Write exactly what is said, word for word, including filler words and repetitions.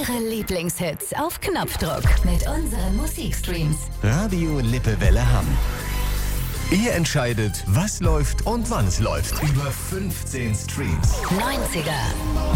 Ihre Lieblingshits auf Knopfdruck mit unseren Musikstreams. Radio Lippewelle Hamm. Ihr entscheidet, was läuft und wann es läuft. Über fünfzehn Streams. neunziger